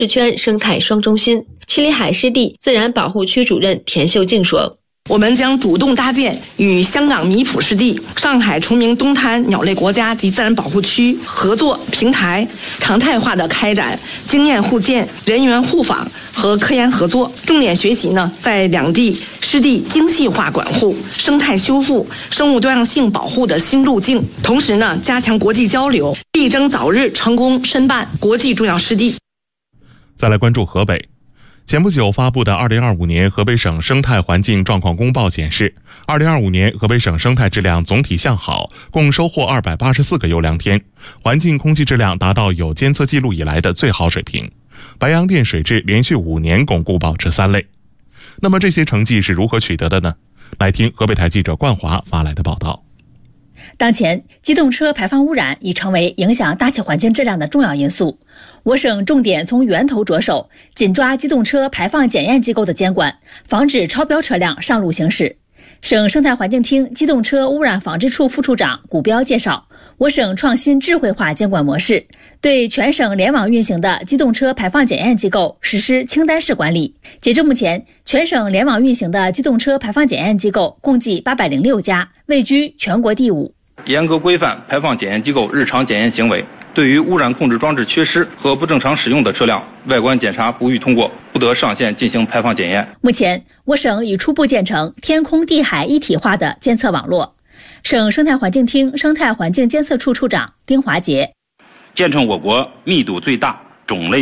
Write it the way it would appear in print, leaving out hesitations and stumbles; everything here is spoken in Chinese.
市圈生态双中心。七里海湿地自然保护区主任田秀静说， 我们将主动搭建与香港米埔湿地、上海崇明东滩鸟类国家及自然保护区合作平台，常态化的开展经验互鉴、人员互访和科研合作，重点学习在两地湿地精细化管护、生态修复、生物多样性保护的新路径，同时加强国际交流，力争早日成功申办国际重要湿地。 再来关注河北。前不久发布的2025年河北省生态环境状况公报显示，2025年河北省生态质量总体向好，共收获284个优良天，环境空气质量达到有监测记录以来的最好水平。白洋淀水质连续5年巩固保持3类。那么这些成绩是如何取得的呢？来听河北台记者冠华发来的报道。 当前，机动车排放污染已成为影响大气环境质量的重要因素。我省重点从源头着手，紧抓机动车排放检验机构的监管，防止超标车辆上路行驶。省生态环境厅机动车污染防治处副处长古彪介绍，我省创新智慧化监管模式，对全省联网运行的机动车排放检验机构实施清单式管理。截至目前，全省联网运行的机动车排放检验机构共计806家，位居全国第5。 严格规范排放检验机构日常检验行为，对于污染控制装置缺失和不正常使用的车辆，外观检查不予通过，不得上线进行排放检验。 目前，我省已初步建成天空地海一体化的监测网络。省生态环境厅生态环境监测处处长丁华杰， 建成我国密度最大、种类